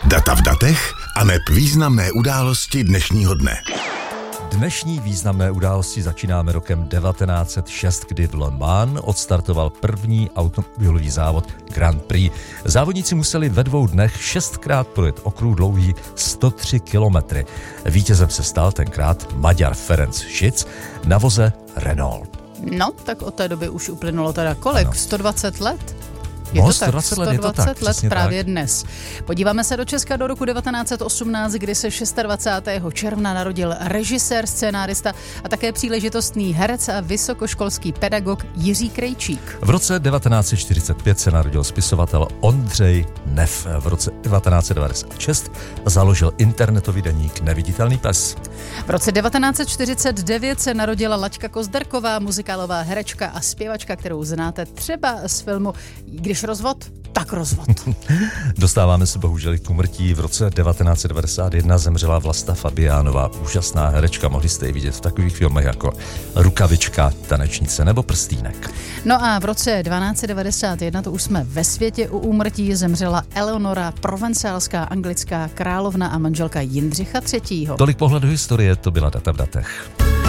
Data v datech aneb významné události dnešního dne. Dnešní významné události začínáme rokem 1906, kdy v Le Mans odstartoval první automobilový závod Grand Prix. Závodníci museli ve 2 dnech 6krát projet okruh dlouhý 103 kilometry. Vítězem se stal tenkrát Maďar Ferenc Schiz na voze Renault. No, tak od té doby už uplynulo teda kolik? Ano. 120 let? Je to 120 let, je to tak, 120 let právě tak. Dnes. Podíváme se do Česka do roku 1918, kdy se 26. června narodil režisér, scénárista a také příležitostný herec a vysokoškolský pedagog Jiří Krejčík. V roce 1945 se narodil spisovatel Ondřej Nef. V roce 1996 založil internetový deník Neviditelný pes. V roce 1949 se narodila Laďka Kozderková, muzikálová herečka a zpěvačka, kterou znáte třeba z filmu Když rozvod, tak rozvod. Dostáváme se bohužel k úmrtí. V roce 1991 zemřela Vlasta Fabiánová, úžasná herečka. Mohli jste ji vidět v takových filmech jako Rukavička, Tanečnice nebo Prstýnek. No a v roce 1291, to už jsme ve světě, u úmrtí zemřela Eleonora, provencálská anglická královna a manželka Jindřicha III. Tolik pohledu historie, to byla Data v datech.